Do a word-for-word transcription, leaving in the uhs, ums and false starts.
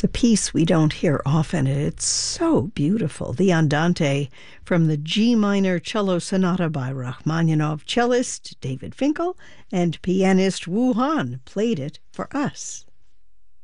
It's a piece we don't hear often. It's so beautiful. The Andante from the G minor cello sonata by Rachmaninoff. Cellist David Finkel and pianist Wu Han played it for us.